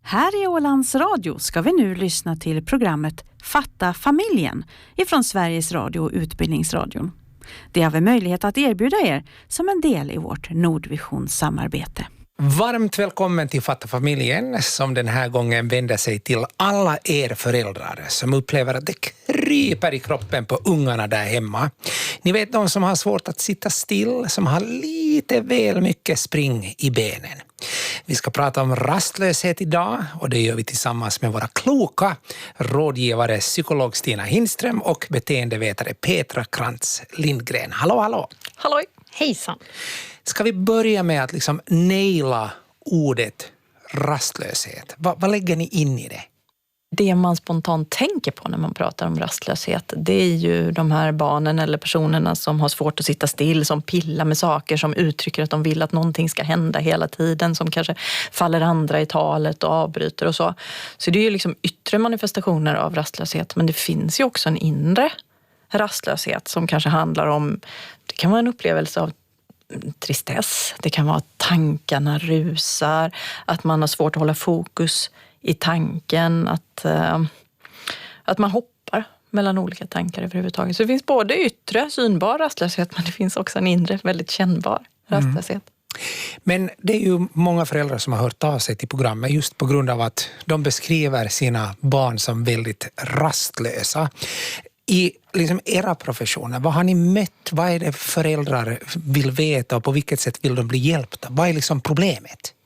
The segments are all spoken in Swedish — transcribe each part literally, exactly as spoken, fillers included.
Här i Ålands Radio ska vi nu lyssna till programmet Fatta familjen ifrån Sveriges Radio och Utbildningsradion. Det har vi möjlighet att erbjuda er som en del i vårt Nordvision-samarbete. Varmt välkommen till Fatta familjen som den här gången vänder sig till alla er föräldrar som upplever att det kryper i kroppen på ungarna där hemma. Ni vet de som har svårt att sitta still, som har lite väl mycket spring i benen. Vi ska prata om rastlöshet idag och det gör vi tillsammans med våra kloka rådgivare psykolog Stina Hindström och beteendevetare Petra Krantz Lindgren. Hallå, hallå! Halloj! Hejsan! Ska vi börja med att liksom naila ordet rastlöshet? Va, vad lägger ni in i det? Det man spontant tänker på när man pratar om rastlöshet, det är ju de här barnen eller personerna som har svårt att sitta still, som pillar med saker, som uttrycker att de vill att någonting ska hända hela tiden, som kanske faller andra i talet och avbryter och så. Så det är ju liksom yttre manifestationer av rastlöshet, men det finns ju också en inre rastlöshet som kanske handlar om, det kan vara en upplevelse av tristess, det kan vara att tankarna rusar, att man har svårt att hålla fokus i tanken, att, uh, att man hoppar mellan olika tankar överhuvudtaget. Så det finns både yttre, synbar rastlöshet, men det finns också en inre, väldigt kännbar rastlöshet. Mm. Men det är ju många föräldrar som har hört av sig till programmet just på grund av att de beskriver sina barn som väldigt rastlösa. I liksom era professioner, vad har ni mött? Vad är det föräldrar vill veta och på vilket sätt vill de bli hjälpta? Vad är liksom problemet?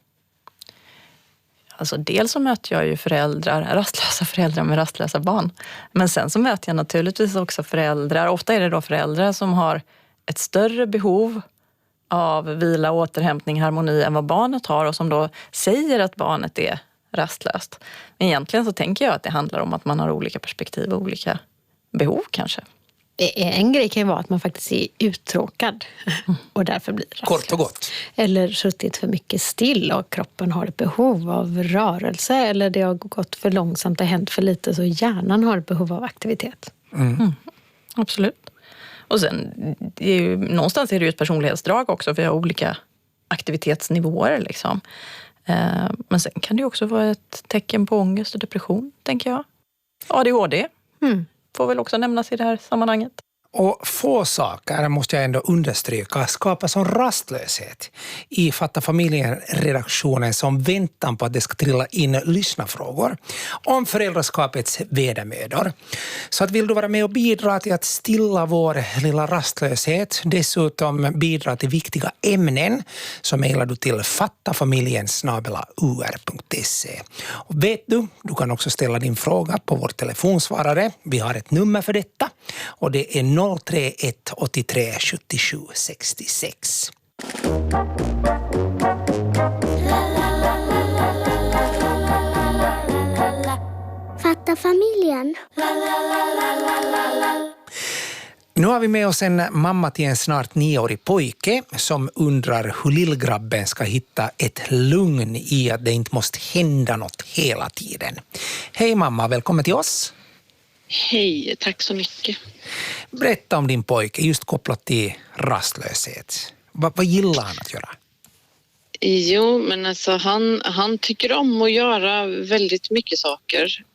Alltså dels så möter jag ju föräldrar, rastlösa föräldrar med rastlösa barn. Men sen så möter jag naturligtvis också föräldrar, ofta är det då föräldrar som har ett större behov av vila, återhämtning, harmoni än vad barnet har och som då säger att barnet är rastlöst. Men egentligen så tänker jag att det handlar om att man har olika perspektiv och olika behov kanske. En grej kan ju vara att man faktiskt är uttråkad och därför blir rastlös. Kort och gott. Eller suttit för mycket still och kroppen har ett behov av rörelse. Eller det har gått för långsamt och hänt för lite så hjärnan har ett behov av aktivitet. Mm. Mm. Absolut. Och sen, det är ju, någonstans är det ju ett personlighetsdrag också. För vi har olika aktivitetsnivåer liksom. Men sen kan det också vara ett tecken på ångest och depression, tänker jag. A D H D. Mm. Får väl också nämnas i det här sammanhanget. Och få saker, måste jag ändå understryka, skapar sån rastlöshet i Fatta familjen-redaktionen som väntan på att det ska trilla in lyssnafrågor om föräldraskapets vedermödor. Så att vill du vara med och bidra till att stilla vår lilla rastlöshet, dessutom bidra till viktiga ämnen, så mejlar du till fattafamiljen snabel-a u r punkt se. Och vet du, du kan också ställa din fråga på vår telefonsvarare. Vi har ett nummer för detta och det är noll tre ett åttiotre sjuttiosju sextiosex. Fatta familjen. Nu har vi med oss en mamma till en snart nioårig pojke som undrar hur lillgrabben ska hitta ett lugn i att det inte måste hända något hela tiden. Hej mamma, välkommen till oss. Hej, tack så mycket. Berätta om din pojke just kopplat till rastlöshet. Va, vad gillar han att göra? Jo, men alltså han, han tycker om att göra väldigt mycket saker.